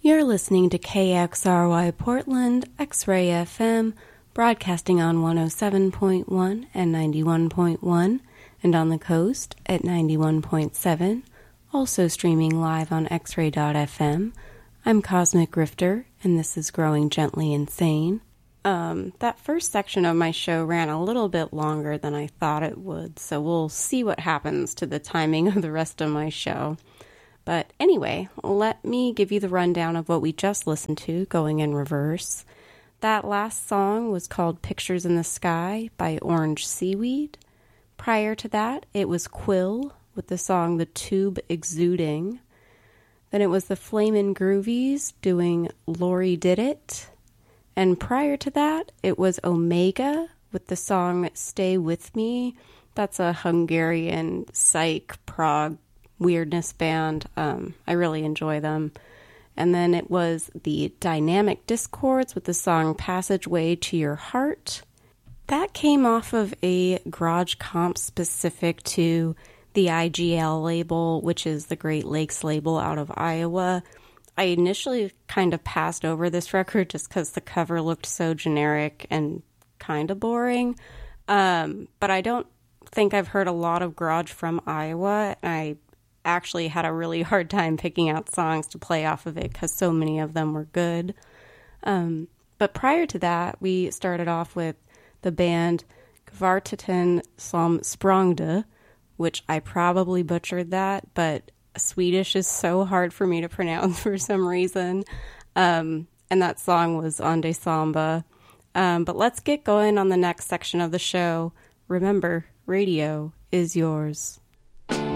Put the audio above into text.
You're listening to KXRY Portland, X-Ray FM, broadcasting on 107.1 and 91.1, and on the coast at 91.7, also streaming live on xray.fm. I'm Cosmic Grifter, and this is Growing Gently Insane. That first section of my show ran a little bit longer than I thought it would, so we'll see what happens to the timing of the rest of my show. But anyway, let me give you the rundown of what we just listened to, going in reverse. That last song was called Pictures in the Sky by Orange Seaweed. Prior to that, it was Quill with the song The Tube Exuding. Then it was the Flamin' Groovies doing Lori Did It. And prior to that, it was Omega with the song Stay With Me. That's a Hungarian psych prog weirdness band. I really enjoy them. And then it was the Dynamic Discords with the song Passageway to Your Heart. That came off of a garage comp specific to the IGL label, which is the Great Lakes label out of Iowa. I initially kind of passed over this record just because the cover looked so generic and kind of boring. But I don't think I've heard a lot of garage from Iowa. I actually had a really hard time picking out songs to play off of it because so many of them were good. But prior to that, we started off with the band Kvartetten som Sprangde, which I probably butchered that, but Swedish is so hard for me to pronounce for some reason. And that song was Ande Samba. But let's get going on the next section of the show. Remember, radio is yours.